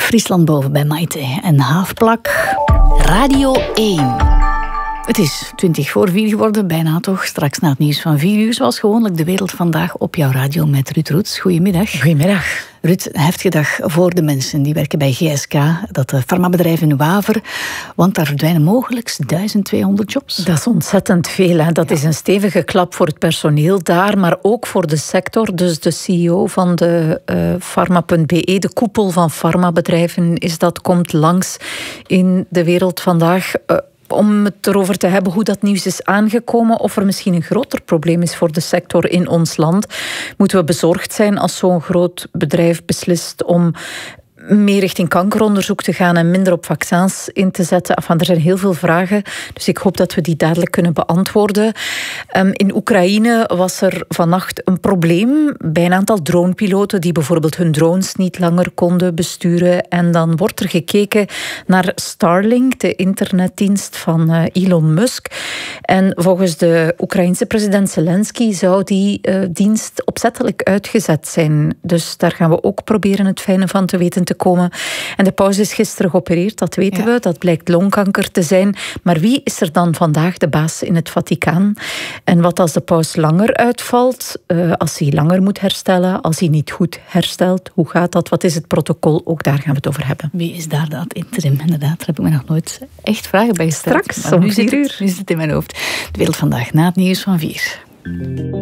Friesland boven bij Maite en Haafplak. Radio 1. Het is 3:20 geworden, bijna toch. Straks na het nieuws van 4 zoals gewoonlijk de wereld vandaag op jouw radio met Ruud Roets. Goedemiddag. Goedemiddag. Ruud, een heftige dag voor de mensen die werken bij GSK, dat farmabedrijf in Waver, want daar verdwijnen mogelijk 1200 jobs. Dat is ontzettend veel. Hè? Dat is een stevige klap voor het personeel daar, maar ook voor de sector. Dus de CEO van de Pharma.be, de koepel van farmabedrijven, komt langs in de wereld vandaag om het erover te hebben hoe dat nieuws is aangekomen, of er misschien een groter probleem is voor de sector in ons land. Moeten we bezorgd zijn als zo'n groot bedrijf beslist om meer richting kankeronderzoek te gaan en minder op vaccins in te zetten? Er zijn heel veel vragen, dus ik hoop dat we die dadelijk kunnen beantwoorden. In Oekraïne was er vannacht een probleem bij een aantal dronepiloten die bijvoorbeeld hun drones niet langer konden besturen. En dan wordt er gekeken naar Starlink, de internetdienst van Elon Musk. En volgens de Oekraïense president Zelensky zou die dienst opzettelijk uitgezet zijn. Dus daar gaan we ook proberen het fijne van te weten te komen. En de paus is gisteren geopereerd, dat weten we. Dat blijkt longkanker te zijn. Maar wie is er dan vandaag de baas in het Vaticaan? En wat als de paus langer uitvalt? Als hij langer moet herstellen? Als hij niet goed herstelt? Hoe gaat dat? Wat is het protocol? Ook daar gaan we het over hebben. Wie is daar dat interim? Inderdaad, daar heb ik me nog nooit echt vragen bij gesteld. Straks, om 4 uur. Nu zit het in mijn hoofd. De wereld vandaag na het nieuws van 4.